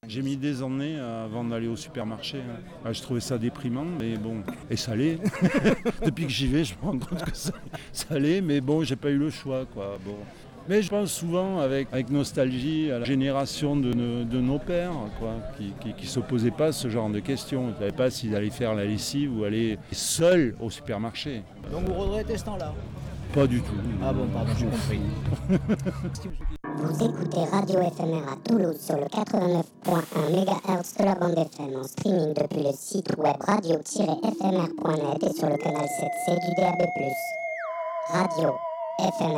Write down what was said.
J'ai mis des années avant d'aller au supermarché. Je trouvais ça déprimant, mais bon. Et ça l'est. Depuis que j'y vais, je me rends compte que ça l'est, mais bon, j'ai pas eu le choix, quoi. Bon. Mais je pense souvent avec nostalgie à la génération de nos pères, quoi, qui s'opposaient pas à ce genre de questions. Ils ne savaient pas s'ils allaient faire la lessive ou aller seuls au supermarché. Donc vous regrettez ce temps-là? Pas du tout. Ah bon, pardon, j'ai compris. Vous écoutez Radio FMR à Toulouse sur le 89.1 MHz de la bande FM en streaming depuis le site web radio-fmr.net et sur le canal 7C du DAB+. Radio FMR.